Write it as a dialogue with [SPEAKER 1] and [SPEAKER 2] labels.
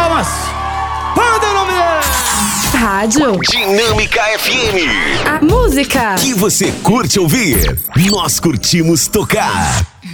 [SPEAKER 1] palmas para o nome dele.
[SPEAKER 2] Rádio
[SPEAKER 3] Dinâmica FM.
[SPEAKER 2] A música
[SPEAKER 3] Que você curte ouvir, nós curtimos tocar.